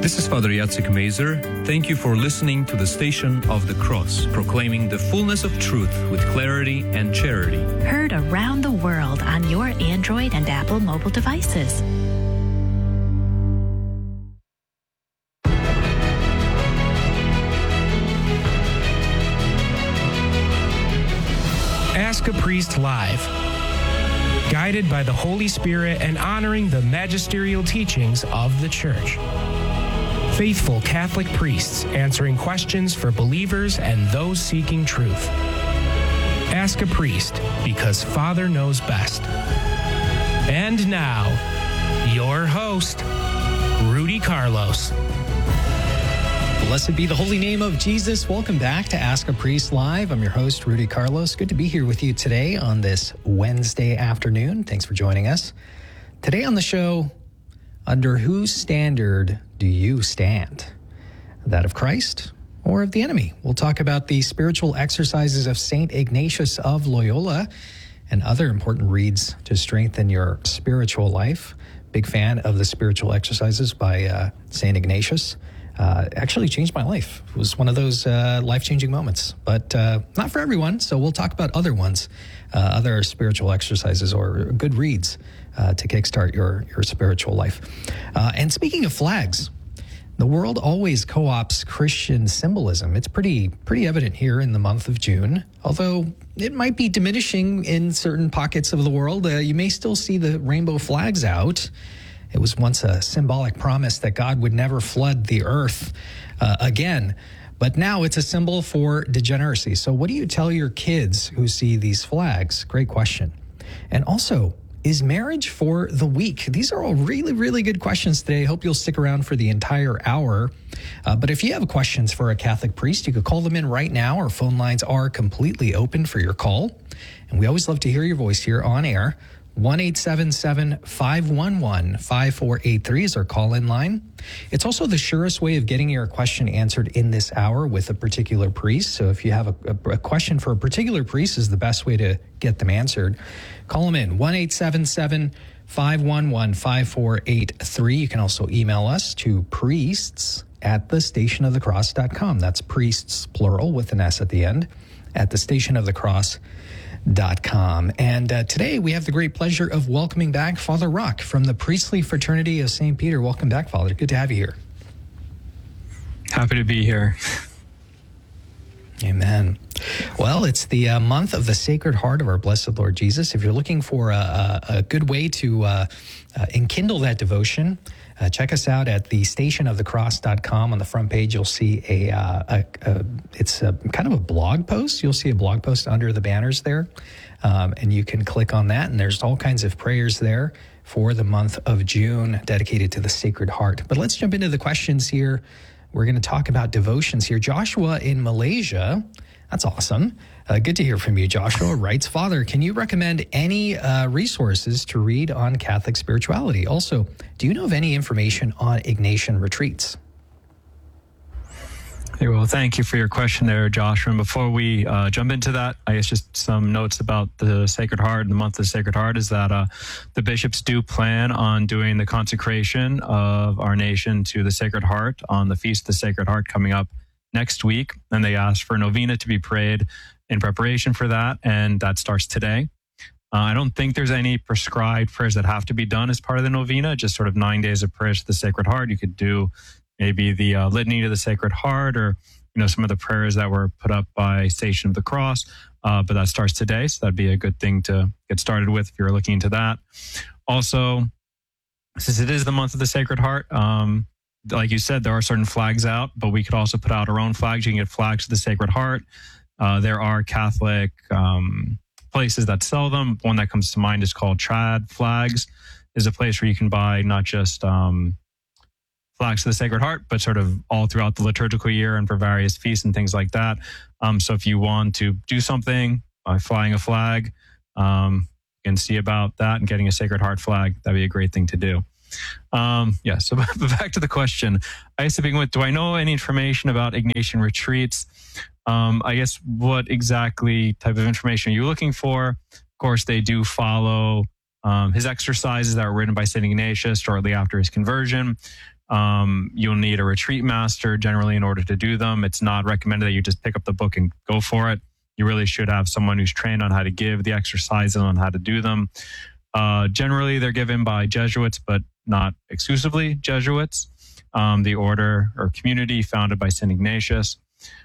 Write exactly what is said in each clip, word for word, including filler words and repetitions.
This is Father Jacek Mazer. Thank you for listening to the Station of the Cross, proclaiming the fullness of truth with clarity and charity. Heard around the world on your Android and Apple mobile devices. Ask a Priest Live. Guided by the Holy Spirit and honoring the magisterial teachings of the Church. Faithful Catholic priests answering questions for believers and those seeking truth. Ask a Priest, because Father knows best. And now, your host, Rudy Carlos. Blessed be the holy name of Jesus. Welcome back to Ask a Priest Live. I'm your host, Rudy Carlos. Good to be here with you today on this Wednesday afternoon. Thanks for joining us. Today on the show, under whose standard do you stand? That of Christ or of the enemy? We'll talk about the spiritual exercises of Saint Ignatius of Loyola and other important reads to strengthen your spiritual life. Big fan of the spiritual exercises by uh, Saint Ignatius. Uh, actually changed my life. It was one of those uh, life-changing moments, but uh, not for everyone. So we'll talk about other ones, uh, other spiritual exercises or good reads uh, to kickstart your, your spiritual life. Uh, and speaking of flags, the world always co-opts Christian symbolism. It's pretty pretty evident here in the month of June, although it might be diminishing in certain pockets of the world. Uh, you may still see the rainbow flags out. It was once a symbolic promise that God would never flood the earth uh, again. But now it's a symbol for degeneracy. So what do you tell your kids who see these flags? Great question. And also, is marriage for the weak? These are all really, really good questions today. I hope you'll stick around for the entire hour. Uh, but if you have questions for a Catholic priest, you could call them in right now. Our phone lines are completely open for your call. And we always love to hear your voice here on air. one eight seven seven, five one one, five four eight three is our call-in line. It's also the surest way of getting your question answered in this hour with a particular priest. So if you have a, a, a question for a particular priest is the best way to get them answered. Call them in, one eight seven seven, five one one, five four eight three. You can also email us to priests at the station of the cross dot com. That's priests, plural, with an S at the end, at the station of the cross dot com. And uh, today we have the great pleasure of welcoming back Father Rock from the Priestly Fraternity of Saint Peter. Welcome back, Father. Good to have you here. Happy to be here. Amen. Well, it's the uh, month of the Sacred Heart of our Blessed Lord Jesus. If you're looking for a, a, a good way to uh, uh, enkindle that devotion, Uh, check us out at the station of the cross dot com. On the front page, you'll see a, uh, a, a it's a kind of a blog post. You'll see a blog post under the banners there, um, and you can click on that, and there's all kinds of prayers there for the month of June dedicated to the Sacred Heart. But let's jump into the questions here. We're going to talk about devotions here. Joshua in Malaysia, that's awesome. Uh, good to hear from you, Joshua. Writes, Father, can you recommend any uh, resources to read on Catholic spirituality? Also, do you know of any information on Ignatian retreats? Hey, well, thank you for your question there, Joshua. And before we uh, jump into that, I guess just some notes about the Sacred Heart and the month of the Sacred Heart is that uh, the bishops do plan on doing the consecration of our nation to the Sacred Heart on the Feast of the Sacred Heart coming up next week. And they asked for a novena to be prayed in preparation for that, and that starts today. Uh, I don't think there's any prescribed prayers that have to be done as part of the novena, just sort of nine days of prayers to the Sacred Heart. You could do maybe the uh, Litany to the Sacred Heart or, you know, some of the prayers that were put up by Station of the Cross, uh, but that starts today, so that'd be a good thing to get started with if you're looking into that. Also, since it is the month of the Sacred Heart, um, like you said, there are certain flags out, but we could also put out our own flags. You can get flags to the Sacred Heart. Uh, there are Catholic um, places that sell them. One that comes to mind is called Trad Flags. Is a place where you can buy not just um, flags to the Sacred Heart, but sort of all throughout the liturgical year and for various feasts and things like that. Um, so if you want to do something by flying a flag, um, you can see about that and getting a Sacred Heart flag. That'd be a great thing to do. Um, yeah, so back to the question. I used to begin with, do I know any information about Ignatian retreats? Um, I guess what exactly type of information are you looking for? Of course, they do follow Um, his exercises that were written by Saint Ignatius shortly after his conversion. Um, you'll need a retreat master generally in order to do them. It's not recommended that you just pick up the book and go for it. You really should have someone who's trained on how to give the exercises and on how to do them. Uh, generally, they're given by Jesuits, but not exclusively Jesuits. Um, the order or community founded by Saint Ignatius.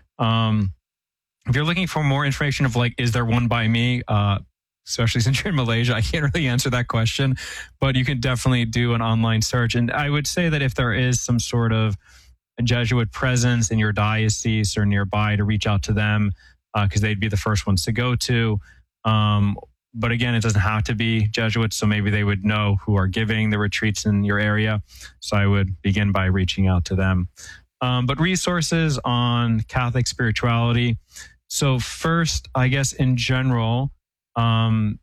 Um, if you're looking for more information of like, is there one by me? Uh, especially since you're in Malaysia, I can't really answer that question, but you can definitely do an online search. And I would say that if there is some sort of a Jesuit presence in your diocese or nearby, to reach out to them because uh, they'd be the first ones to go to. Um, but again, it doesn't have to be Jesuits, so maybe they would know who are giving the retreats in your area. So I would begin by reaching out to them. Um, but resources on Catholic spirituality. So first, I guess in general, um,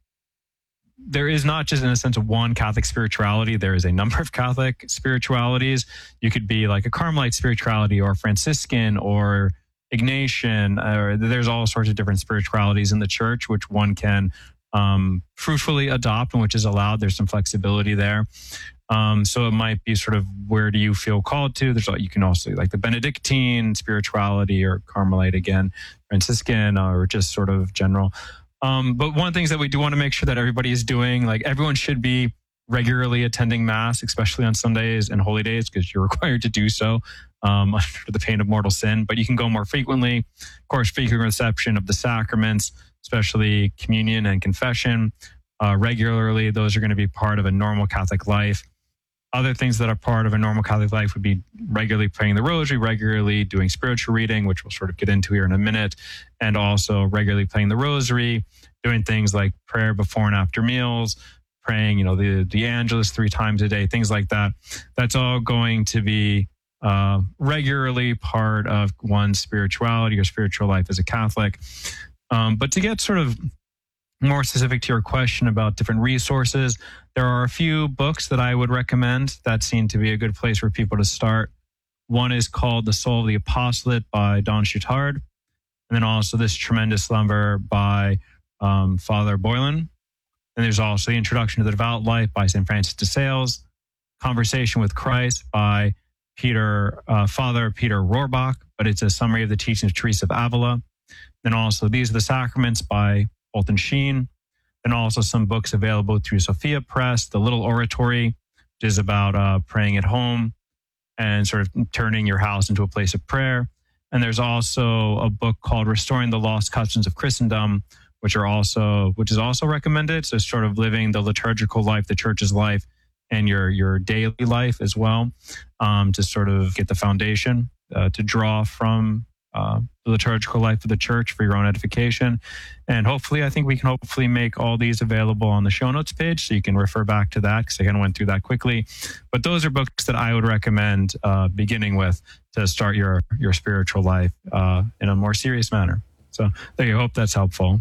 there is not just in a sense of one Catholic spirituality. There is a number of Catholic spiritualities. You could be like a Carmelite spirituality or Franciscan or Ignatian, or there's all sorts of different spiritualities in the church, which one can um, fruitfully adopt and which is allowed. There's some flexibility there. Um, so it might be sort of, where do you feel called to? There's, you can also like the Benedictine spirituality or Carmelite again, Franciscan, or just sort of general. Um, but one of the things that we do want to make sure that everybody is doing, like everyone should be regularly attending Mass, especially on Sundays and holy days, because you're required to do so um, under the pain of mortal sin. But you can go more frequently. Of course, frequent reception of the sacraments, especially communion and confession, uh, regularly. Those are going to be part of a normal Catholic life. Other things that are part of a normal Catholic life would be regularly praying the rosary, regularly doing spiritual reading, which we'll sort of get into here in a minute, and also regularly praying the rosary, doing things like prayer before and after meals, praying, you know, the, the Angelus three times a day, things like that. That's all going to be uh, regularly part of one's spirituality or spiritual life as a Catholic. Um, but to get sort of more specific to your question about different resources, there are a few books that I would recommend that seem to be a good place for people to start. One is called The Soul of the Apostolate by Don Chautard. And then also this tremendous number by um, Father Boylan. And there's also The Introduction to the Devout Life by Saint Francis de Sales, Conversation with Christ by Peter, uh, Father Peter Rohrbach, but it's a summary of the teachings of Teresa of Avila. Then also These Are the Sacraments by Fulton Sheen. And also some books available through Sophia Press, The Little Oratory, which is about uh, praying at home and sort of turning your house into a place of prayer. And there's also a book called Restoring the Lost Customs of Christendom, which are also which is also recommended. So sort of living the liturgical life, the church's life, and your your daily life as well, um, to sort of get the foundation uh, to draw from uh, the liturgical life of the church for your own edification. And hopefully, I think we can hopefully make all these available on the show notes page, so you can refer back to that, because I kind of went through that quickly. But those are books that I would recommend uh, beginning with to start your your spiritual life uh, in a more serious manner. So there you. Hope that's helpful.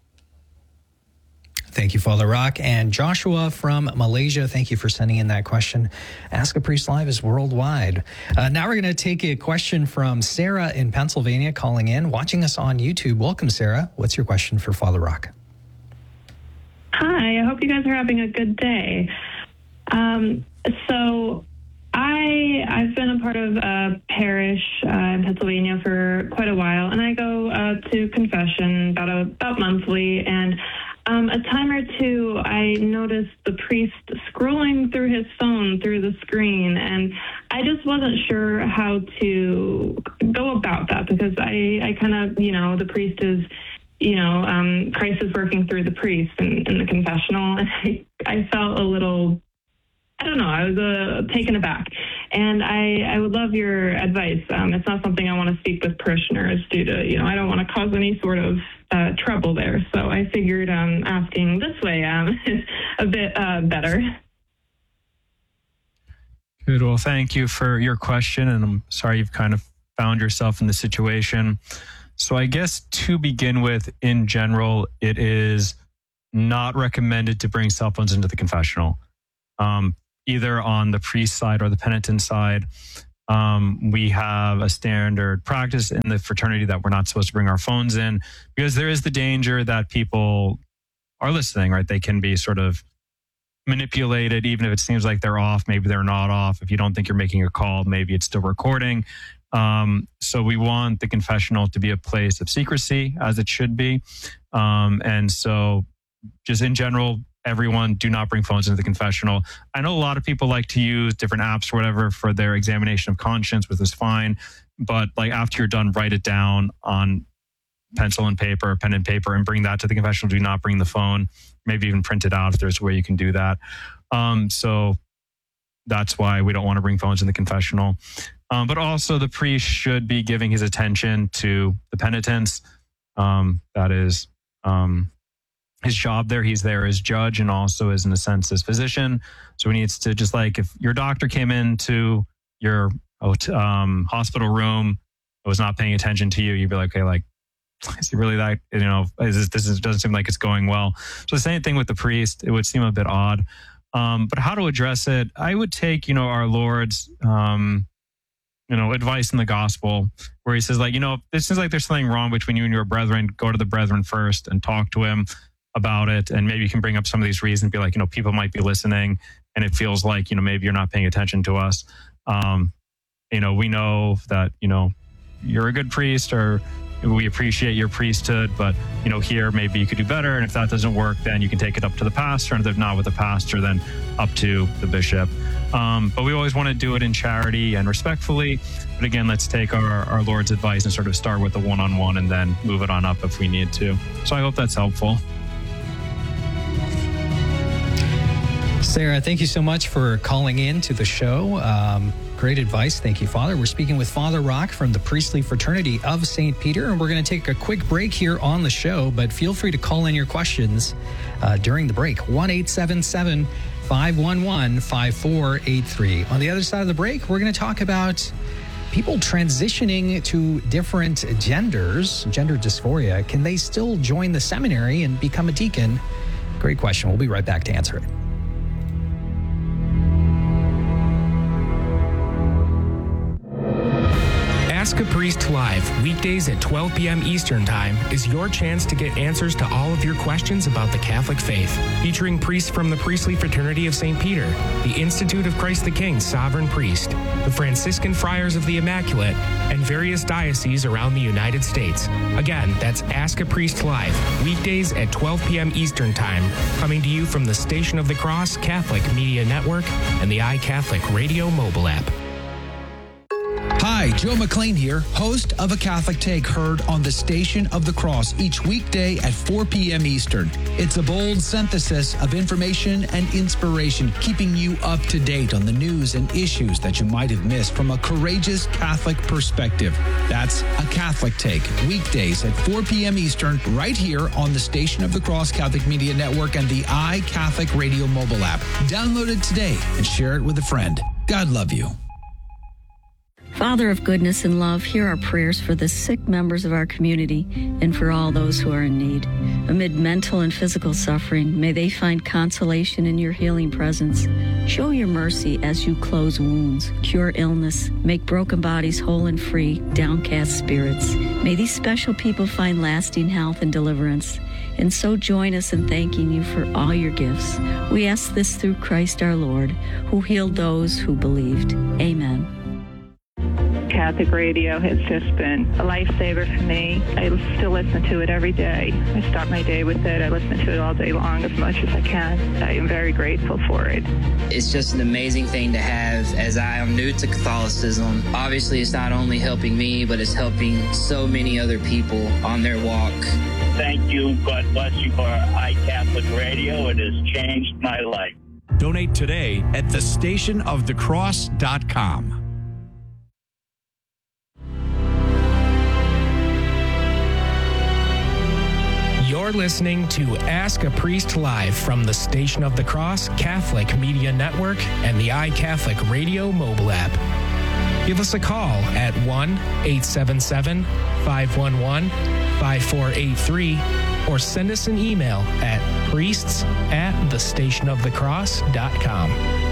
Thank you, Father Rock. And Joshua from Malaysia, thank you for sending in that question. Ask a Priest Live is worldwide. Uh, now we're going to take a question from Sarah in Pennsylvania calling in, watching us on YouTube. Welcome, Sarah. What's your question for Father Rock? Hi, I hope you guys are having a good day. Um, so I, I've been a part of a parish uh, in Pennsylvania for quite a while, and I go uh, to confession about, a, about monthly, and Um, a time or two, I noticed the priest scrolling through his phone through the screen, and I just wasn't sure how to go about that, because I, I kind of, you know, the priest is, you know, um, Christ is working through the priest in, in the confessional, and I, I felt a little, I don't know, I was uh, taken aback. And I, I would love your advice. Um, it's not something I want to speak with parishioners due to, you know, I don't want to cause any sort of uh, trouble there. So I figured um, asking this way um, is a bit uh, better. Good. Well, thank you for your question. And I'm sorry you've kind of found yourself in this situation. So I guess to begin with, in general, it is not recommended to bring cell phones into the confessional. Um, either on the priest side or the penitent side. Um, we have a standard practice in the fraternity that we're not supposed to bring our phones in, because there is the danger that people are listening, right? They can be sort of manipulate it, even if it seems like they're off. Maybe they're not off. If you don't think you're making a call, maybe it's still recording. Um, so we want the confessional to be a place of secrecy, as it should be. Um, and so just in general, everyone, do not bring phones into the confessional. I know a lot of people like to use different apps or whatever for their examination of conscience, which is fine. But like after you're done, write it down on pencil and paper, pen and paper, and bring that to the confessional. Do not bring the phone. Maybe even print it out if there's a way you can do that. Um, so that's why we don't want to bring phones in the confessional. Um, but also the priest should be giving his attention to the penitents. Um, that is um, his job there. He's there as judge and also as, in a sense, as physician. So he needs to, just like if your doctor came into your um, hospital room, was not paying attention to you, you'd be like, okay, like, is he really that, you know, is this, this is, doesn't seem like it's going well. So the same thing with the priest. It would seem a bit odd. Um, but how to address it? I would take, you know, our Lord's, um, you know, advice in the gospel where he says, like, you know, this seems like there's something wrong between you and your brethren. Go to the brethren first and talk to him about it. And maybe you can bring up some of these reasons, be like, you know, people might be listening and it feels like, you know, maybe you're not paying attention to us. Um, you know, we know that, you know, you're a good priest, or we appreciate your priesthood, but, you know, here maybe you could do better. And if that doesn't work, then you can take it up to the pastor. And if not with the pastor, then up to the bishop. Um, but we always want to do it in charity and respectfully. But again, let's take our, our Lord's advice and sort of start with the one-on-one and then move it on up if we need to. So I hope that's helpful. Sarah, thank you so much for calling in to the show. Um, great advice. Thank you, Father. We're speaking with Father Rock from the Priestly Fraternity of Saint Peter, and we're going to take a quick break here on the show, but feel free to call in your questions uh, during the break. one eight seven seven, five one one, five four eight three. On the other side of the break, we're going to talk about people transitioning to different genders, gender dysphoria. Can they still join the seminary and become a deacon? Great question. We'll be right back to answer it. Ask a Priest Live, weekdays at twelve p.m. Eastern Time, is your chance to get answers to all of your questions about the Catholic faith. Featuring priests from the Priestly Fraternity of Saint Peter, the Institute of Christ the King Sovereign Priest, the Franciscan Friars of the Immaculate, and various dioceses around the United States. Again, that's Ask a Priest Live, weekdays at twelve p.m. Eastern Time, coming to you from the Station of the Cross Catholic Media Network and the iCatholic Radio mobile app. Hi, Joe McLean here, host of A Catholic Take, heard on the Station of the Cross each weekday at four p.m. Eastern. It's a bold synthesis of information and inspiration, keeping you up to date on the news and issues that you might have missed from a courageous Catholic perspective. That's A Catholic Take, weekdays at four p.m. Eastern, right here on the Station of the Cross Catholic Media Network and the iCatholic Radio mobile app. Download it today and share it with a friend. God love you. Father of goodness and love, hear our prayers for the sick members of our community and for all those who are in need. Amid mental and physical suffering, may they find consolation in your healing presence. Show your mercy as you close wounds, cure illness, make broken bodies whole and free, downcast spirits. May these special people find lasting health and deliverance. And so join us in thanking you for all your gifts. We ask this through Christ our Lord, who healed those who believed. Amen. Catholic radio has just been a lifesaver for me. I still listen to it every day. I start my day with it. I listen to it all day long as much as I can. I am very grateful for it. It's just an amazing thing to have, as I am new to Catholicism. Obviously, it's not only helping me, but it's helping so many other people on their walk. Thank you. God bless you for iCatholic Radio. It has changed my life. Donate today at the station of the cross dot com. You're listening to Ask a Priest Live from the Station of the Cross Catholic Media Network and the iCatholic Radio mobile app. Give us a call at one eight seven seven, five one one, five four eight three or send us an email at priests at the station of the cross dot com.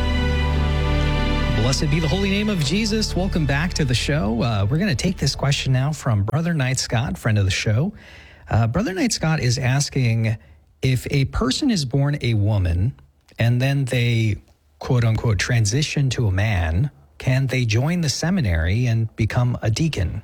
Blessed be the holy name of Jesus. Welcome back to the show. Uh, we're going to take this question now from Brother Knight Scott, friend of the show. Uh, Brother Knight Scott is asking, if a person is born a woman and then they, quote unquote, transition to a man, can they join the seminary and become a deacon?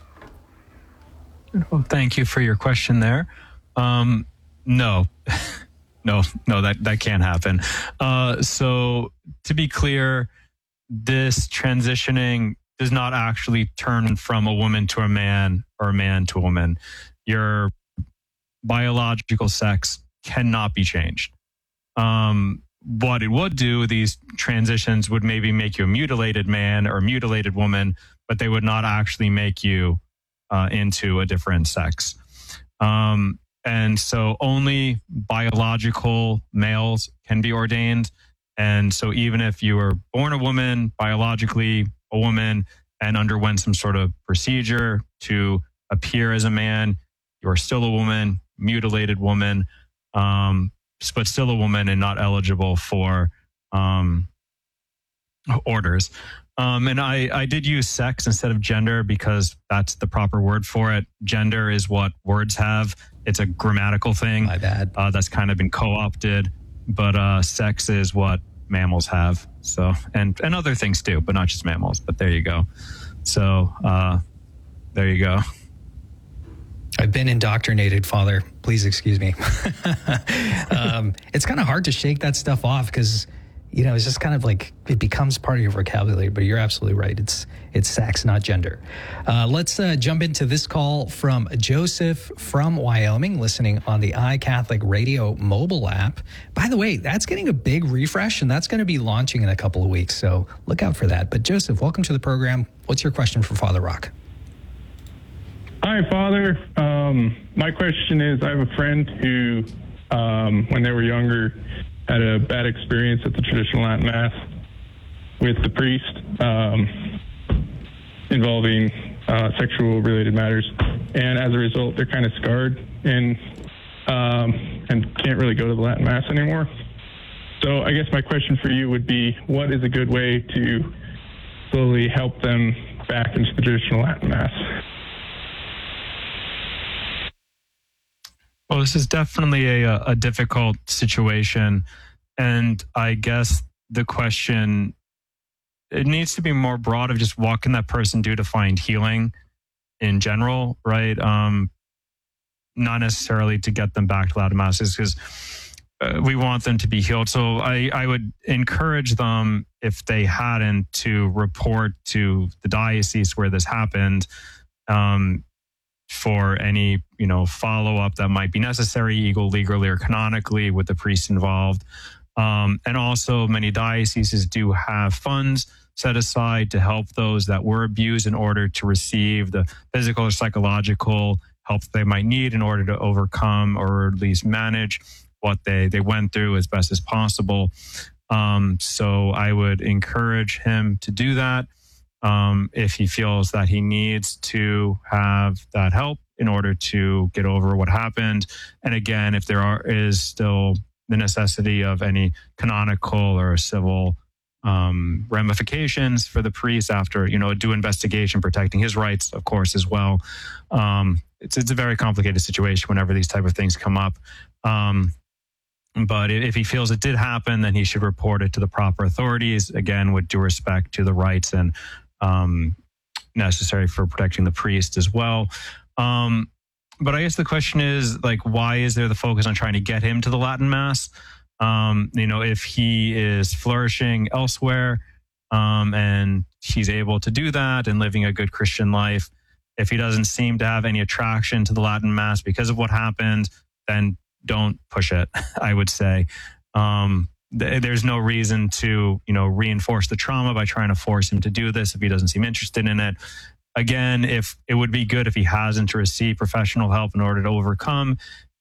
Well, thank you for your question there. Um, no, no, no, that, that can't happen. Uh, so to be clear, this transitioning does not actually turn from a woman to a man or a man to a woman. Your biological sex cannot be changed. Um, what it would do, these transitions would maybe make you a mutilated man or a mutilated woman, but they would not actually make you uh, into a different sex. Um, and so only biological males can be ordained. And so even if you were born a woman, biologically a woman, and underwent some sort of procedure to appear as a man, you are still a woman, mutilated woman, um, but still a woman and not eligible for um, orders. Um, and I, I did use sex instead of gender because that's the proper word for it. Gender is what words have. It's a grammatical thing. My bad. Uh, that's kind of been co-opted, but uh, sex is what mammals have. So, and, and other things too, but not just mammals, but there you go. So, uh, there you go. I've been indoctrinated, Father. Please excuse me. um, it's kind of hard to shake that stuff off because, you know, it's just kind of like it becomes part of your vocabulary. But you're absolutely right. It's it's sex, not gender. Uh, let's uh, jump into this call from Joseph from Wyoming, listening on the iCatholic Radio mobile app. By the way, that's getting a big refresh, and that's going to be launching in a couple of weeks. So look out for that. But Joseph, welcome to the program. What's your question for Father Rock? Hi, Father. Um, my question is, I have a friend who, um, when they were younger, had a bad experience at the traditional Latin Mass with the priest um, involving uh, sexual-related matters. And as a result, they're kind of scarred and, um, and can't really go to the Latin Mass anymore. So I guess my question for you would be, what is a good way to slowly help them back into the traditional Latin Mass? Well, this is definitely a, a difficult situation. And I guess the question, it needs to be more broad of just what can that person do to find healing in general, right? Um, not necessarily to get them back to Latin Masses because uh, we want them to be healed. So I, I would encourage them, if they hadn't, to report to the diocese where this happened, um, for any, you know, follow-up that might be necessary, either legally or canonically, with the priest involved. Um, and also, many dioceses do have funds set aside to help those that were abused in order to receive the physical or psychological help they might need in order to overcome or at least manage what they, they went through as best as possible. Um, so I would encourage him to do that. Um, if he feels that he needs to have that help in order to get over what happened. And again, if there are is still the necessity of any canonical or civil um, ramifications for the priest after, you know, a due investigation, protecting his rights, of course, as well. Um, it's, it's a very complicated situation whenever these type of things come up. Um, But if he feels it did happen, then he should report it to the proper authorities, again, with due respect to the rights and um, necessary for protecting the priest as well. Um, but I guess the question is, like, why is there the focus on trying to get him to the Latin Mass? Um, you know, if he is flourishing elsewhere um, and he's able to do that and living a good Christian life, if he doesn't seem to have any attraction to the Latin Mass because of what happened, then don't push it, I would say. Um, th- there's no reason to, you know, reinforce the trauma by trying to force him to do this if he doesn't seem interested in it. Again, if it would be good if he hasn't to receive professional help in order to overcome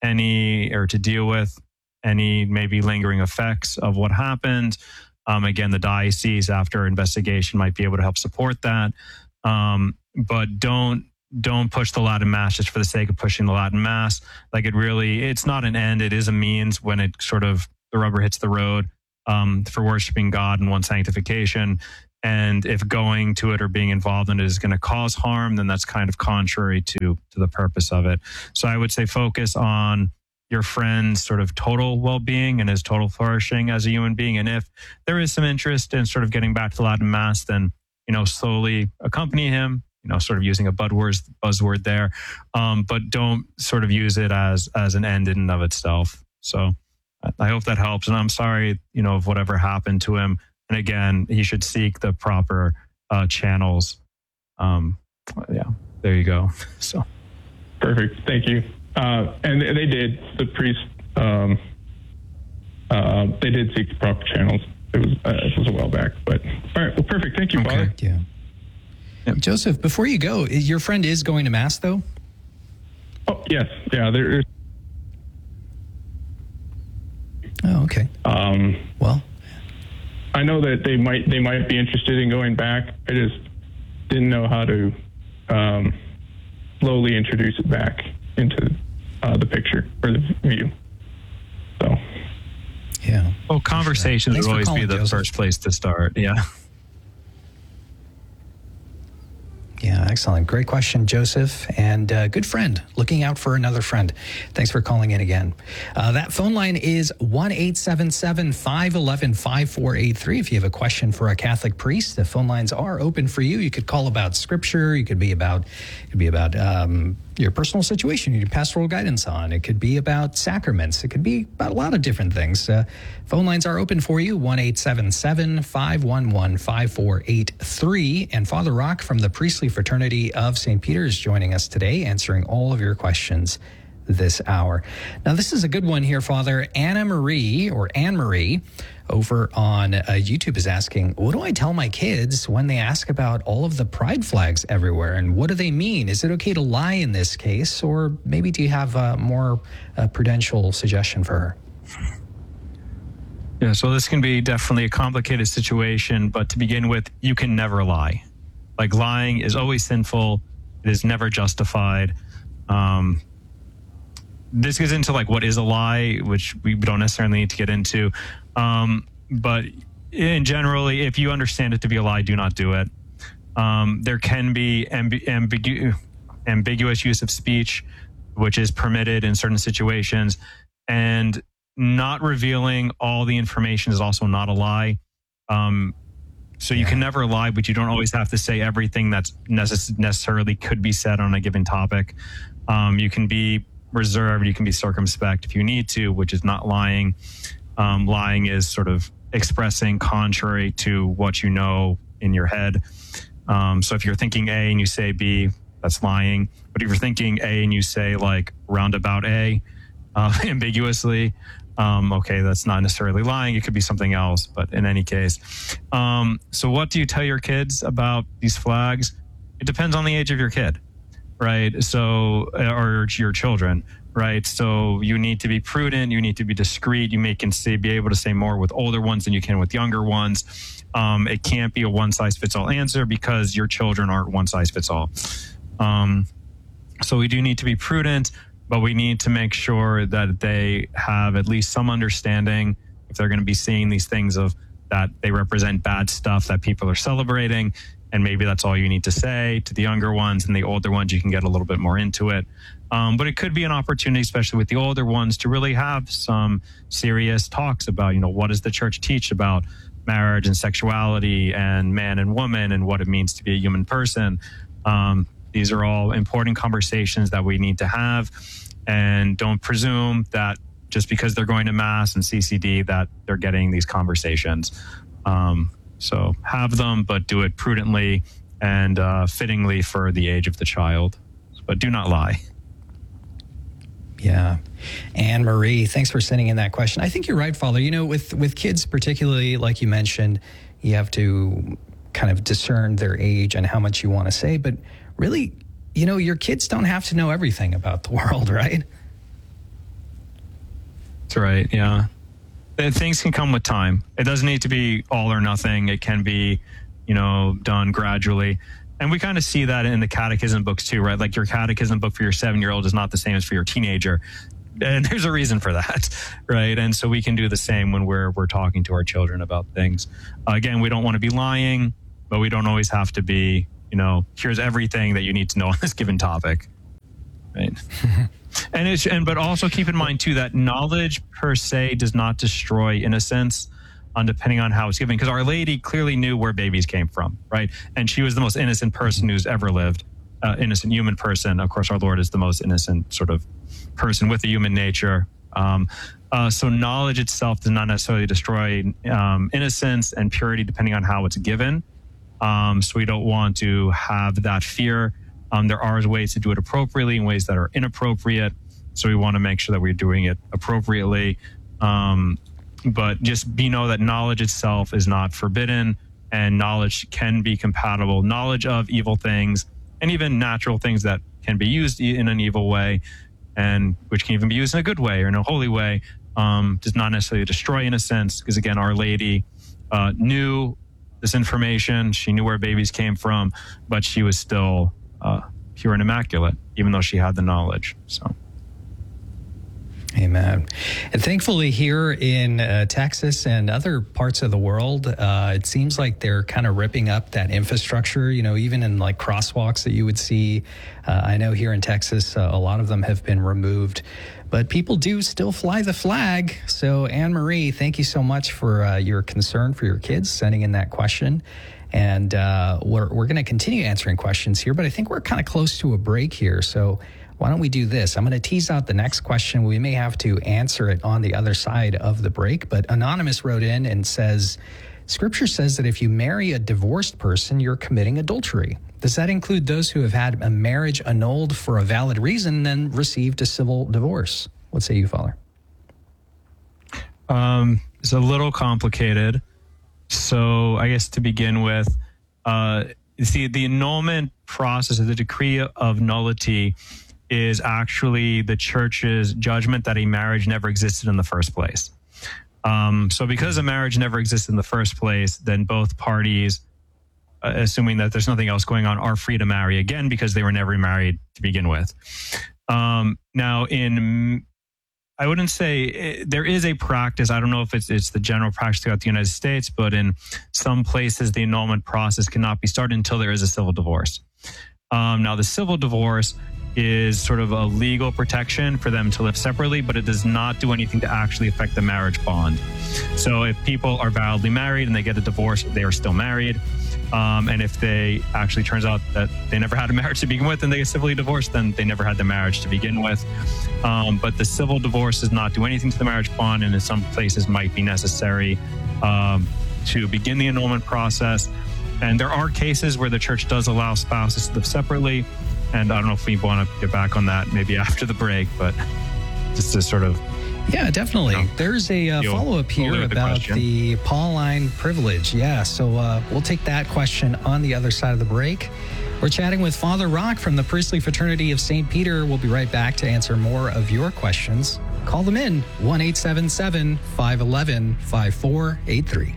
any or to deal with any maybe lingering effects of what happened. Um, again, the diocese after investigation might be able to help support that. Um, but don't Don't push the Latin Mass just for the sake of pushing the Latin Mass. Like, it really, it's not an end. It is a means when it sort of, the rubber hits the road um, for worshiping God and one's sanctification. And if going to it or being involved in it is going to cause harm, then that's kind of contrary to, to the purpose of it. So I would say focus on your friend's sort of total well-being and his total flourishing as a human being. And if there is some interest in sort of getting back to Latin Mass, then, you know, slowly accompany him, you know, sort of using a buzzword, buzzword there, um, but don't sort of use it as as an end in and of itself. So I hope that helps. And I'm sorry, you know, of whatever happened to him. And again, he should seek the proper uh, channels. Um, yeah, there you go. So perfect. Thank you. Uh, and they did. The priest, um, uh, they did seek the proper channels. It was uh, it was a while back, but all right. Well, perfect. Thank you, okay. Father. Yeah. Yep. Joseph, before you go, your friend is going to Mass, though? Oh, yes. Yeah, there is. Oh, okay. Um, well, I know that they might they might be interested in going back. I just didn't know how to um, slowly introduce it back into uh, the picture or the view. So, yeah. Well, conversations would always be the Joseph. first place to start. Yeah. Yeah, excellent. Great question, Joseph. And uh, good friend, looking out for another friend. Thanks for calling in again. Uh, that phone line is one eight seven seven, five one one, five four eight three. If you have a question for a Catholic priest, the phone lines are open for you. You could call about scripture. You could be about, it could be about um, your personal situation, you need pastoral guidance on. It could be about sacraments. It could be about a lot of different things. Uh, phone lines are open for you, one eight seven seven, five one one, five four eight three. And Father Rock from the Priestly Fraternity of Saint Peter is joining us today, answering all of your questions this hour. Now, this is a good one here, Father. Anna Marie, or Anne Marie, over on uh, YouTube is asking, what do I tell my kids when they ask about all of the pride flags everywhere, and what do they mean? Is it okay to lie in this case, or maybe do you have a more uh, prudential suggestion for her? Yeah, so this can be definitely a complicated situation, but to begin with, you can never lie. Like, lying is always sinful. It is never justified. Um, this gets into like what is a lie, which we don't necessarily need to get into. Um, but in generally, if you understand it to be a lie, do not do it. Um, there can be ambi- ambigu- ambiguous use of speech, which is permitted in certain situations, and not revealing all the information is also not a lie. Um, so you yeah. can never lie, but you don't always have to say everything that's necess- necessarily could be said on a given topic. Um, you can be reserved, you can be circumspect if you need to, which is not lying. Um, lying is sort of expressing contrary to what you know in your head. Um, so if you're thinking A and you say B, that's lying. But if you're thinking A and you say like roundabout A, uh, ambiguously, um, okay, that's not necessarily lying. It could be something else, but in any case. Um, so what do you tell your kids about these flags? It depends on the age of your kid, right? So, or your children, right? So you need to be prudent. You need to be discreet. You may can say, be able to say more with older ones than you can with younger ones. Um, it can't be a one size fits all answer because your children aren't one size fits all. Um, so we do need to be prudent, but we need to make sure that they have at least some understanding if they're going to be seeing these things of that they represent bad stuff that people are celebrating. And maybe that's all you need to say to the younger ones, and the older ones, you can get a little bit more into it. Um, but it could be an opportunity, especially with the older ones, to really have some serious talks about, you know, what does the church teach about marriage and sexuality and man and woman and what it means to be a human person. Um, these are all important conversations that we need to have, and don't presume that just because they're going to Mass and C C D that they're getting these conversations. Um, So have them, but do it prudently and uh, fittingly for the age of the child. But do not lie. Yeah. Anne Marie, thanks for sending in that question. I think you're right, Father. You know, with, with kids particularly, like you mentioned, you have to kind of discern their age and how much you want to say. But really, you know, your kids don't have to know everything about the world, right? That's right, yeah. Things can come with time. It doesn't need to be all or nothing. It can be, you know, done gradually. And we kind of see that in the catechism books too, right? Like your catechism book for your seven-year-old is not the same as for your teenager. And there's a reason for that, right? And so we can do the same when we're we're talking to our children about things. Uh, again, we don't want to be lying, but we don't always have to be, you know, here's everything that you need to know on this given topic, right? And it's and but also keep in mind too that knowledge per se does not destroy innocence, on depending on how it's given. Because Our Lady clearly knew where babies came from, right? And she was the most innocent person who's ever lived, uh, innocent human person. Of course, our Lord is the most innocent sort of person with a human nature. Um, uh, so knowledge itself does not necessarily destroy um, innocence and purity, depending on how it's given. Um, so we don't want to have that fear. Um, there are ways to do it appropriately and ways that are inappropriate. So we want to make sure that we're doing it appropriately. Um, but just be know that knowledge itself is not forbidden, and knowledge can be compatible. Knowledge of evil things and even natural things that can be used in an evil way, and which can even be used in a good way or in a holy way, um, does not necessarily destroy innocence. Because again, Our Lady uh, knew this information. She knew where babies came from, but she was still uh, pure and immaculate, even though she had the knowledge. So. Amen. And thankfully here in uh, Texas and other parts of the world, uh, it seems like they're kind of ripping up that infrastructure, you know, even in like crosswalks that you would see. Uh, I know here in Texas, uh, a lot of them have been removed, but people do still fly the flag. So Anne Marie, thank you so much for uh, your concern for your kids, sending in that question. And uh, we're, we're going to continue answering questions here, but I think we're kind of close to a break here. So why don't we do this? I'm going to tease out the next question. We may have to answer it on the other side of the break, but Anonymous wrote in and says, Scripture says that if you marry a divorced person, you're committing adultery. Does that include those who have had a marriage annulled for a valid reason and then received a civil divorce? What say you, Father? Um, it's a little complicated. So I guess to begin with, uh, see, the annulment process, the decree of nullity, is actually the church's judgment that a marriage never existed in the first place. Um, so because a marriage never existed in the first place, then both parties, uh, assuming that there's nothing else going on, are free to marry again because they were never married to begin with. Um, now, in I wouldn't say there is a practice. I don't know if it's it's the general practice throughout the United States, but in some places, the annulment process cannot be started until there is a civil divorce. Um, now, the civil divorce is sort of a legal protection for them to live separately, but it does not do anything to actually affect the marriage bond. So if people are validly married and they get a divorce, they are still married. Um, and if they actually turns out that they never had a marriage to begin with and they get civilly divorced, then they never had the marriage to begin with. Um, but the civil divorce does not do anything to the marriage bond, and in some places might be necessary um, to begin the annulment process. And there are cases where the church does allow spouses to live separately. And I don't know if we want to get back on that maybe after the break, but just to sort of... Yeah, definitely. You know, There's a uh, follow-up here about the, the Pauline privilege. Yeah, so uh, we'll take that question on the other side of the break. We're chatting with Father Rock from the Priestly Fraternity of Saint Peter. We'll be right back to answer more of your questions. Call them in, one eight seven seven, five one one, five four eight three.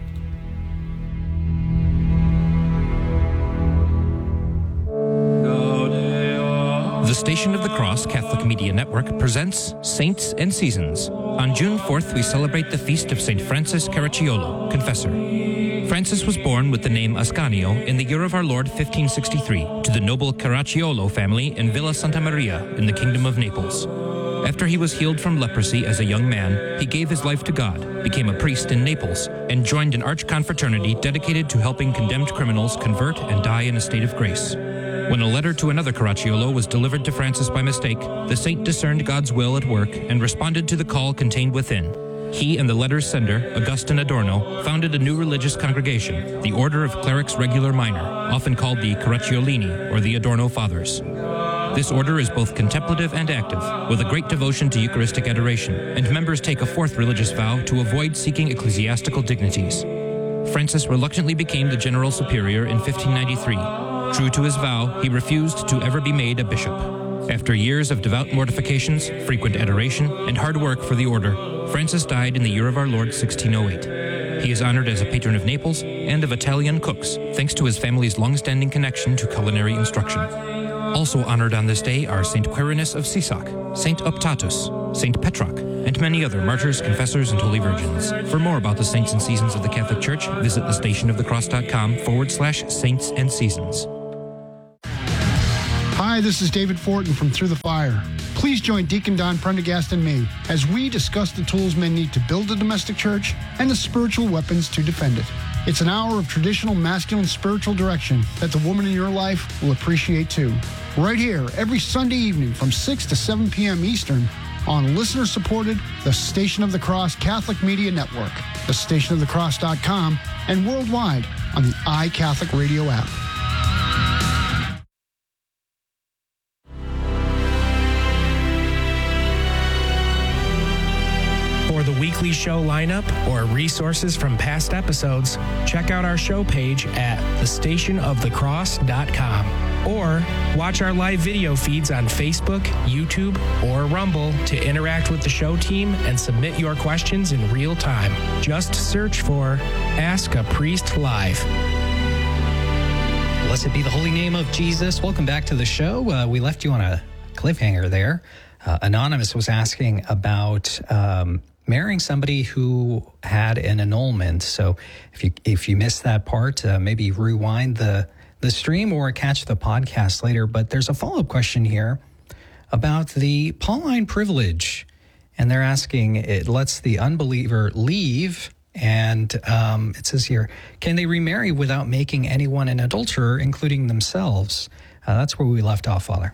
The Station of the Cross Catholic Media Network presents Saints and Seasons. On June fourth, we celebrate the feast of Saint Francis Caracciolo, Confessor. Francis was born with the name Ascanio in the year of our Lord fifteen sixty-three to the noble Caracciolo family in Villa Santa Maria in the Kingdom of Naples. After he was healed from leprosy as a young man, he gave his life to God, became a priest in Naples, and joined an archconfraternity dedicated to helping condemned criminals convert and die in a state of grace. When a letter to another Caracciolo was delivered to Francis by mistake, the saint discerned God's will at work and responded to the call contained within. He and the letter's sender, Augustine Adorno, founded a new religious congregation, the Order of Clerics Regular Minor, often called the Caracciolini or the Adorno Fathers. This order is both contemplative and active, with a great devotion to Eucharistic adoration, and members take a fourth religious vow to avoid seeking ecclesiastical dignities. Francis reluctantly became the General Superior in fifteen ninety-three. True to his vow, he refused to ever be made a bishop. After years of devout mortifications, frequent adoration, and hard work for the order, Francis died in the year of our Lord sixteen oh eight. He is honored as a patron of Naples and of Italian cooks, thanks to his family's long-standing connection to culinary instruction. Also honored on this day are Saint Quirinus of Sisak, Saint Optatus, Saint Petroc, and many other martyrs, confessors, and holy virgins. For more about the saints and seasons of the Catholic Church, visit thestationofthecross.com forward slash saints and seasons. Hi, this is David Fortin from Through the Fire. Please join Deacon Don Prendergast and me as we discuss the tools men need to build a domestic church and the spiritual weapons to defend it. It's an hour of traditional masculine spiritual direction that the woman in your life will appreciate too. Right here, every Sunday evening from six to seven p.m. Eastern on listener-supported The Station of the Cross Catholic Media Network, the station of the cross dot com, and worldwide on the iCatholic Radio app. For the weekly show lineup or resources from past episodes, check out our show page at the station of the cross dot com or watch our live video feeds on Facebook, YouTube, or Rumble to interact with the show team and submit your questions in real time. Just search for Ask a Priest Live. Blessed be the holy name of Jesus. Welcome back to the show. Uh, we left you on a cliffhanger there. Uh, Anonymous was asking about um, marrying somebody who had an annulment. So if you if you missed that part, uh, maybe rewind the, the stream or catch the podcast later. But there's a follow-up question here about the Pauline privilege. And they're asking, it lets the unbeliever leave. And um, it says here, can they remarry without making anyone an adulterer, including themselves? Uh, that's where we left off, Father.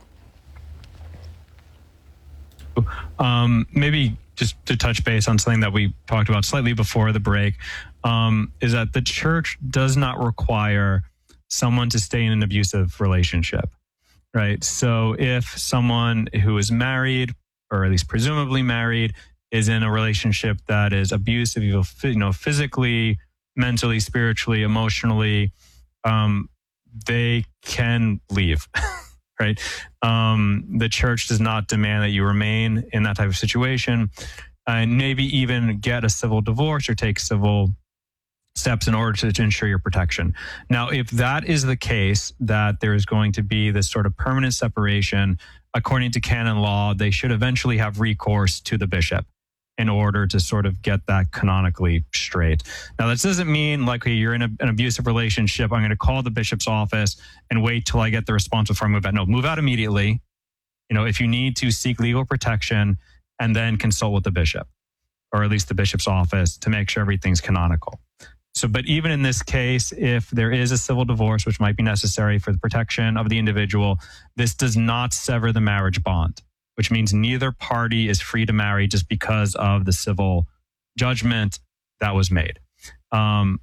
Um, maybe just to touch base on something that we talked about slightly before the break, um, is that the church does not require someone to stay in an abusive relationship, right? So if someone who is married, or at least presumably married, is in a relationship that is abusive, you know, physically, mentally, spiritually, emotionally, um, they can leave. Right. Um, the church does not demand that you remain in that type of situation, and maybe even get a civil divorce or take civil steps in order to, to ensure your protection. Now, if that is the case, that there is going to be this sort of permanent separation, according to canon law, they should eventually have recourse to the bishop in order to sort of get that canonically straight. Now, this doesn't mean like, hey, you're in a, an abusive relationship, I'm going to call the bishop's office and wait till I get the response before I move out. No, move out immediately. You know, if you need to, seek legal protection and then consult with the bishop, or at least the bishop's office, to make sure everything's canonical. So, but even in this case, if there is a civil divorce, which might be necessary for the protection of the individual, this does not sever the marriage bond, which means neither party is free to marry just because of the civil judgment that was made. Um,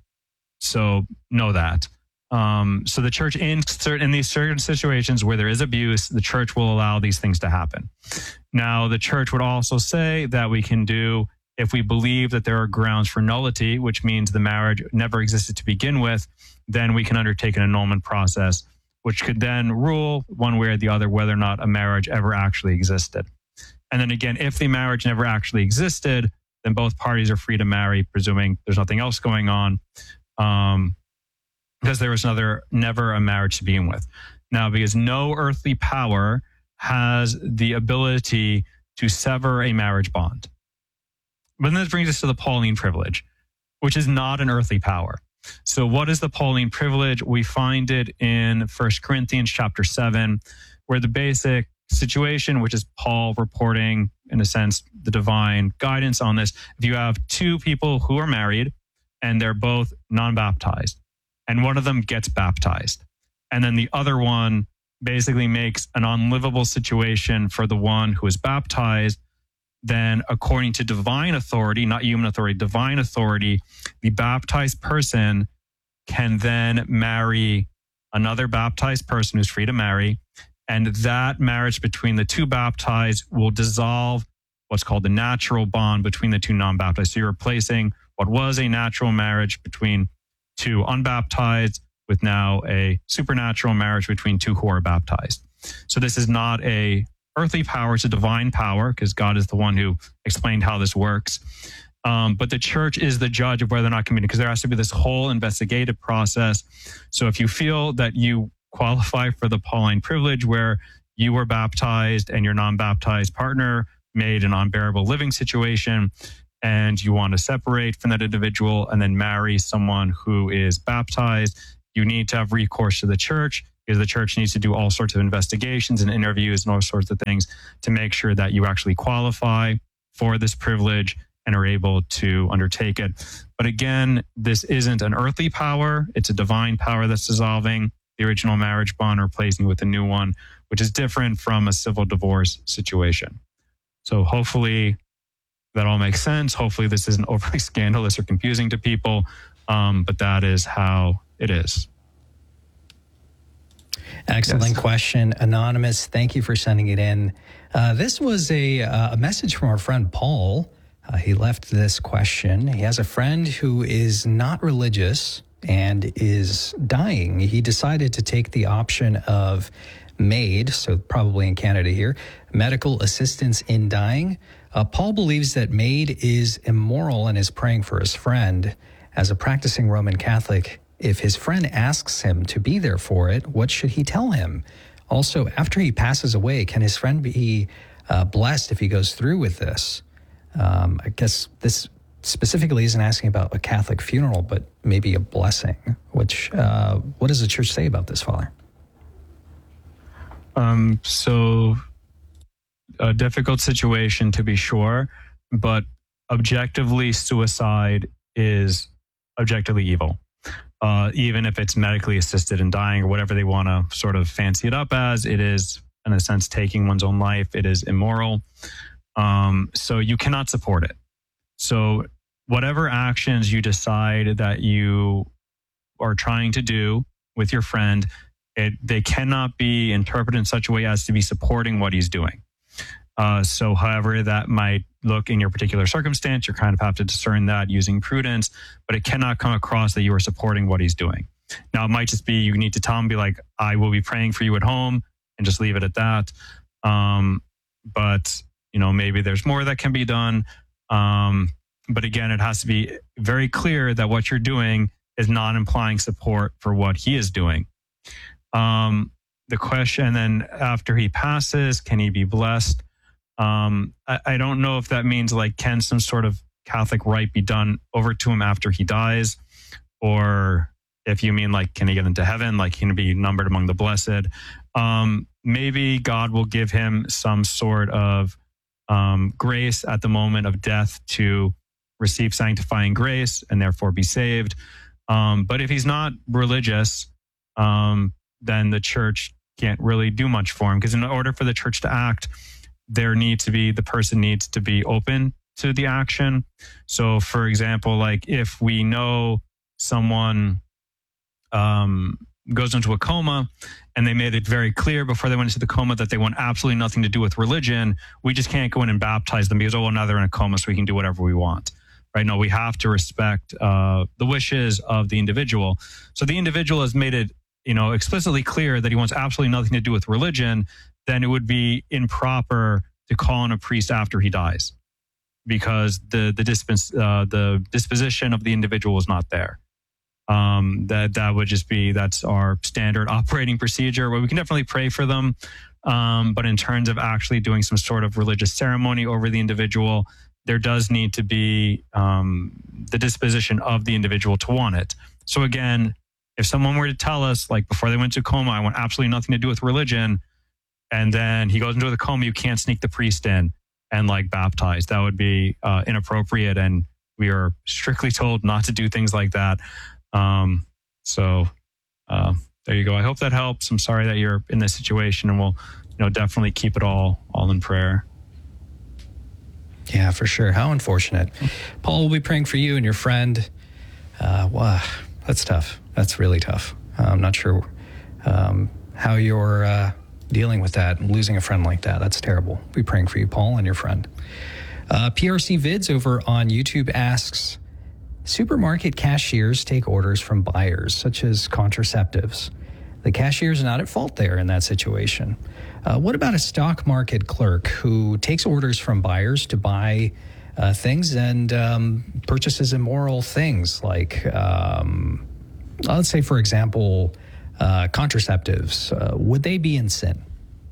so know that. Um, so the church, in certain in these certain situations where there is abuse, the church will allow these things to happen. Now, the church would also say that we can do, if we believe that there are grounds for nullity, which means the marriage never existed to begin with, then we can undertake an annulment process, which could then rule one way or the other whether or not a marriage ever actually existed. And then again, if the marriage never actually existed, then both parties are free to marry, presuming there's nothing else going on, um, because there was another, never a marriage to begin with. Now, because no earthly power has the ability to sever a marriage bond. But then this brings us to the Pauline privilege, which is not an earthly power. So what is the Pauline privilege? We find it in First Corinthians chapter seven, where the basic situation, which is Paul reporting, in a sense, the divine guidance on this. If you have two people who are married and they're both non-baptized, and one of them gets baptized, and then the other one basically makes an unlivable situation for the one who is baptized, then according to divine authority, not human authority, divine authority, the baptized person can then marry another baptized person who's free to marry. And that marriage between the two baptized will dissolve what's called the natural bond between the two non-baptized. So you're replacing what was a natural marriage between two unbaptized with now a supernatural marriage between two who are baptized. So this is not a earthly power, it's a divine power, because God is the one who explained how this works. Um, but the church is the judge of whether or not committed, because there has to be this whole investigative process. So if you feel that you qualify for the Pauline privilege, where you were baptized and your non-baptized partner made an unbearable living situation, and you want to separate from that individual and then marry someone who is baptized, you need to have recourse to the church because the church needs to do all sorts of investigations and interviews and all sorts of things to make sure that you actually qualify for this privilege and are able to undertake it. But again, this isn't an earthly power. It's a divine power that's dissolving the original marriage bond, replacing it with a new one, which is different from a civil divorce situation. So hopefully that all makes sense. Hopefully this isn't overly scandalous or confusing to people, um, but that is how it is. Excellent Yes. question. Anonymous, thank you for sending it in. Uh, this was a, uh, a message from our friend Paul. Uh, he left this question. He has a friend who is not religious and is dying. He decided to take the option of MAID, so probably in Canada here, medical assistance in dying. Uh, Paul believes that MAID is immoral and is praying for his friend. As a practicing Roman Catholic, if his friend asks him to be there for it, what should he tell him? Also, after he passes away, can his friend be uh, blessed if he goes through with this? Um, I guess this specifically isn't asking about a Catholic funeral, but maybe a blessing. Which, uh, what does the church say about this, Father? Um, so a difficult situation to be sure, but objectively suicide is objectively evil. Uh, even if it's medically assisted in dying or whatever they want to sort of fancy it up as, it is, in a sense, taking one's own life. It is immoral. Um, so you cannot support it. So whatever actions you decide that you are trying to do with your friend, it, they cannot be interpreted in such a way as to be supporting what he's doing. Uh, so however that might look in your particular circumstance, you kind of have to discern that using prudence, but it cannot come across that you are supporting what he's doing. Now, it might just be you need to tell him, be like, I will be praying for you at home, and just leave it at that. Um, but, you know, maybe there's more that can be done. Um, but again, it has to be very clear that what you're doing is not implying support for what he is doing. Um, the question, and then after he passes, can he be blessed? Um, I, I don't know if that means like, can some sort of Catholic rite be done over to him after he dies? Or if you mean like, can he get into heaven? Like, can he be numbered among the blessed? Um, maybe God will give him some sort of um, grace at the moment of death to receive sanctifying grace and therefore be saved. Um, but if he's not religious, um, then the church can't really do much for him, because in order for the church to act, there needs to be, the person needs to be open to the action. So for example, like if we know someone um, goes into a coma and they made it very clear before they went into the coma that they want absolutely nothing to do with religion, we just can't go in and baptize them because, oh, well, now they're in a coma, so we can do whatever we want. Right? No, we have to respect uh, the wishes of the individual. So the individual has made it, you know, explicitly clear that he wants absolutely nothing to do with religion. Then it would be improper to call in a priest after he dies, because the the, dispens, uh, the disposition of the individual is not there. Um, that that would just be, that's our standard operating procedure, where we can definitely pray for them. Um, but in terms of actually doing some sort of religious ceremony over the individual, there does need to be um, the disposition of the individual to want it. So again, if someone were to tell us, like before they went to coma, I want absolutely nothing to do with religion, and then he goes into the coma, you can't sneak the priest in and like baptize. That would be uh, inappropriate, and we are strictly told not to do things like that. Um, so uh, there you go. I hope that helps. I'm sorry that you're in this situation, and we'll, you know, definitely keep it all all in prayer. Yeah, for sure. How unfortunate. Paul will be praying for you and your friend. Uh, wow, that's tough. That's really tough. Uh, I'm not sure um, how you're uh, dealing with that, losing a friend like that. That's terrible. We'll be praying for you, Paul, and your friend. Uh, P R C Vids over on YouTube asks, supermarket cashiers take orders from buyers, such as contraceptives. The cashier is not at fault there in that situation. Uh, what about a stock market clerk who takes orders from buyers to buy uh, things and um, purchases immoral things like, um, let's say, for example, uh, contraceptives? Uh, would they be in sin?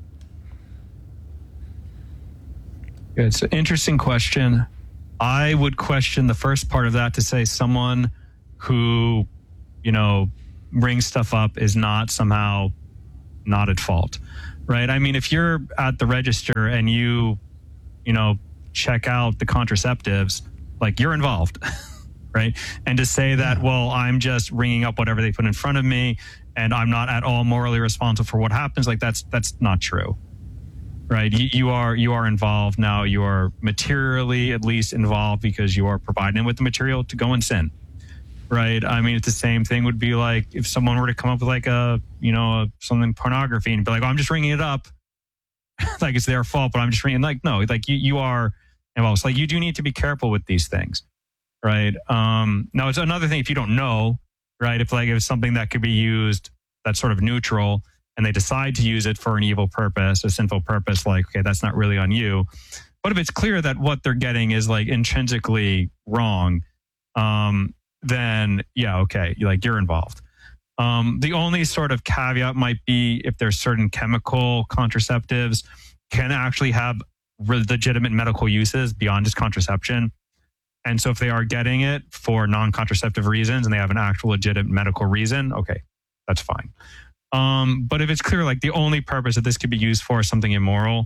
It's an interesting question. I would question the first part of that to say someone who, you know, brings stuff up is not somehow not at fault, right? I mean, if you're at the register and you, you know, check out the contraceptives, like you're involved, right? And to say that, well, I'm just ringing up whatever they put in front of me and I'm not at all morally responsible for what happens, like that's that's not true, right? You, you are you are involved now. You are materially at least involved because you are providing them with the material to go and sin, right? I mean, it's the same thing would be like if someone were to come up with like a, you know, a, something pornography and be like, oh, I'm just ringing it up. Like it's their fault, but I'm just ringing. Like, no, like you, you are involved. So like you do need to be careful with these things, right? Um, now it's another thing if you don't know, right? If like if it's something that could be used that's sort of neutral and they decide to use it for an evil purpose, a sinful purpose, like, okay, that's not really on you. But if it's clear that what they're getting is like intrinsically wrong, um, then yeah, okay, like you're involved. Um, the only sort of caveat might be if there's certain chemical contraceptives can actually have legitimate medical uses beyond just contraception. And so if they are getting it for non-contraceptive reasons and they have an actual legitimate medical reason, okay, that's fine. Um, but if it's clear, like the only purpose that this could be used for is something immoral,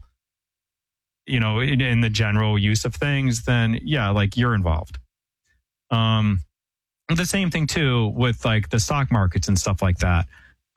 you know, in, in the general use of things, then yeah, like you're involved. Um, the same thing too with like the stock markets and stuff like that.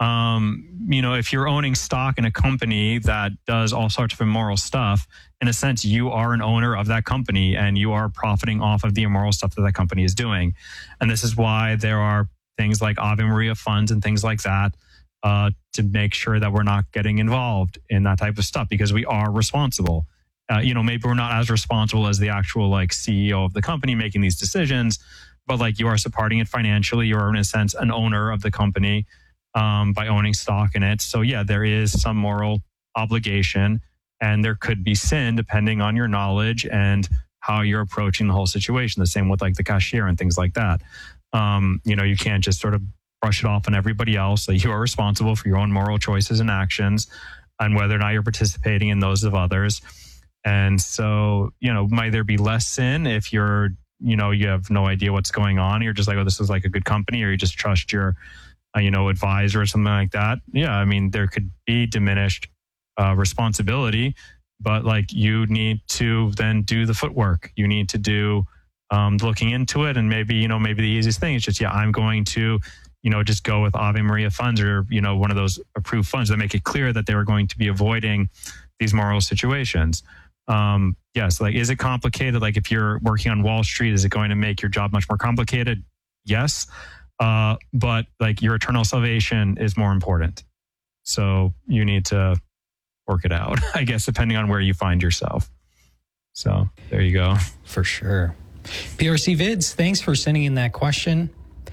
Um, you know, if you're owning stock in a company that does all sorts of immoral stuff, in a sense, you are an owner of that company and you are profiting off of the immoral stuff that that company is doing. And this is why there are things like Ave Maria funds and things like that uh, to make sure that we're not getting involved in that type of stuff because we are responsible. Uh, you know, maybe we're not as responsible as the actual like C E O of the company making these decisions, but like you are supporting it financially. You're in a sense an owner of the company um, by owning stock in it. So yeah, there is some moral obligation and there could be sin depending on your knowledge and how you're approaching the whole situation. The same with like the cashier and things like that. Um, you know, you can't just sort of brush it off on everybody else. Like you are responsible for your own moral choices and actions and whether or not you're participating in those of others. And so, you know, might there be less sin if you're, you know, you have no idea what's going on. You're just like, oh, this is like a good company, or you just trust your, uh, you know, advisor or something like that. Yeah, I mean, there could be diminished uh, responsibility, but like you need to then do the footwork. You need to do um, looking into it. And maybe, you know, maybe the easiest thing is just, yeah, I'm going to, you know, just go with Ave Maria funds or, you know, one of those approved funds that make it clear that they were going to be avoiding these moral situations. Um, yes. Like, is it complicated? Like if you're working on Wall Street, is it going to make your job much more complicated? Yes. Uh, but like your eternal salvation is more important. So you need to work it out, I guess, depending on where you find yourself. So there you go. For sure. P R C Vids, thanks for sending in that question.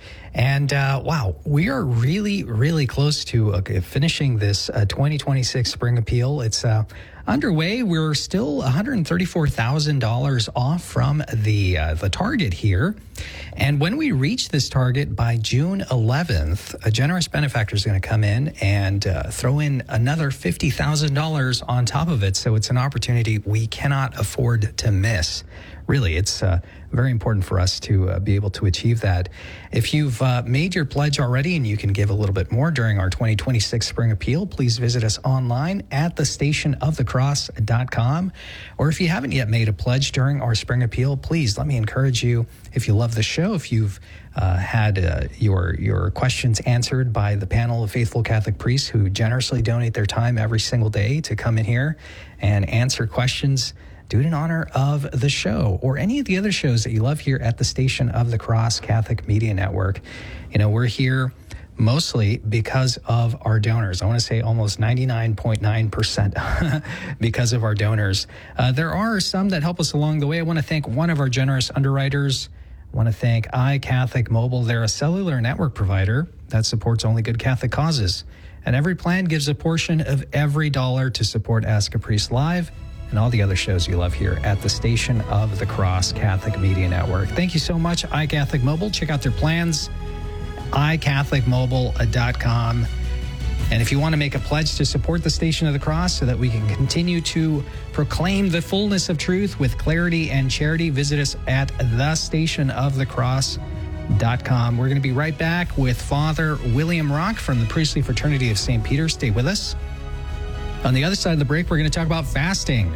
And uh, wow, we are really, really close to uh, finishing this uh, twenty twenty-six Spring Appeal. It's uh, underway. We're still one hundred thirty-four thousand dollars off from the uh, the target here. And when we reach this target by June eleventh, a generous benefactor is going to come in and uh, throw in another fifty thousand dollars on top of it. So it's an opportunity we cannot afford to miss. Really, it's uh, very important for us to uh, be able to achieve that. If you've uh, made your pledge already and you can give a little bit more during our twenty twenty-six Spring Appeal, please visit us online at the station of the cross dot com. Or if you haven't yet made a pledge during our Spring Appeal, please let me encourage you, if you love the show, if you've uh, had uh, your your questions answered by the panel of faithful Catholic priests who generously donate their time every single day to come in here and answer questions, do it in honor of the show or any of the other shows that you love here at the Station of the Cross Catholic Media Network. You know, we're here mostly because of our donors. I want to say almost ninety-nine point nine percent because of our donors. Uh, there are some that help us along the way. I want to thank one of our generous underwriters. I want to thank iCatholic Mobile. They're a cellular network provider that supports only good Catholic causes. And every plan gives a portion of every dollar to support Ask a Priest Live and all the other shows you love here at the Station of the Cross Catholic Media Network. Thank you so much, iCatholic Mobile. Check out their plans, i catholic mobile dot com. And if you want to make a pledge to support the Station of the Cross so that we can continue to proclaim the fullness of truth with clarity and charity, visit us at the station of the cross dot com. We're going to be right back with Father William Rock from the Priestly Fraternity of Saint Peter. Stay with us. On the other side of the break, we're going to talk about fasting.